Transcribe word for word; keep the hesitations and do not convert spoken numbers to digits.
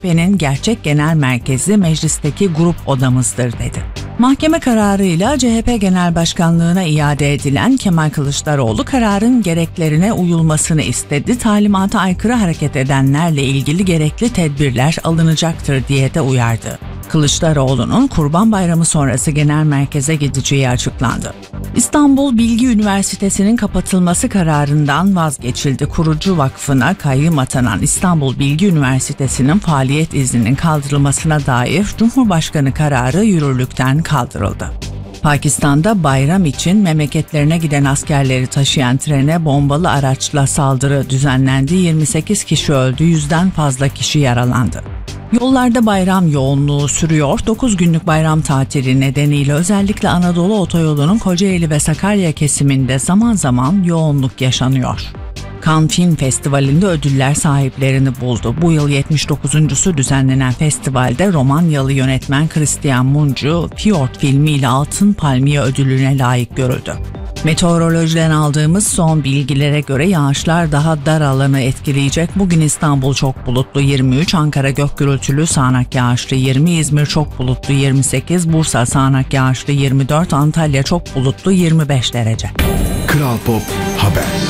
Benim gerçek genel merkezi meclisteki grup odamızdır dedi. Mahkeme kararıyla C H P Genel Başkanlığı'na iade edilen Kemal Kılıçdaroğlu kararın gereklerine uyulmasını istedi. Talimata aykırı hareket edenlerle ilgili gerekli tedbirler alınacaktır diye de uyardı. Kılıçdaroğlu'nun Kurban Bayramı sonrası genel merkeze gideceği açıklandı. İstanbul Bilgi Üniversitesi'nin kapatılması kararından vazgeçildi. Kurucu vakfına kayyım atanan İstanbul Bilgi Üniversitesi'nin faaliyet izninin kaldırılmasına dair Cumhurbaşkanı kararı yürürlükten kaldırıldı. Pakistan'da bayram için memleketlerine giden askerleri taşıyan trene bombalı araçla saldırı düzenlendi. yirmi sekiz kişi öldü, yüzden fazla kişi yaralandı. Yollarda bayram yoğunluğu sürüyor. dokuz günlük bayram tatili nedeniyle özellikle Anadolu Otoyolu'nun Kocaeli ve Sakarya kesiminde zaman zaman yoğunluk yaşanıyor. Cannes Film Festivali'nde ödüller sahiplerini buldu. Bu yıl yetmiş dokuzuncusu düzenlenen festivalde Romanyalı yönetmen Cristian Mungiu, Fjord filmiyle Altın Palmiye ödülüne layık görüldü. Meteorolojiden aldığımız son bilgilere göre yağışlar daha dar alanı etkileyecek. Bugün İstanbul çok bulutlu yirmi üç, Ankara gök gürültülü sağanak yağışlı yirmi, İzmir çok bulutlu yirmi sekiz, Bursa sağanak yağışlı yirmi dört, Antalya çok bulutlu yirmi beş derece. Kral Pop Haber.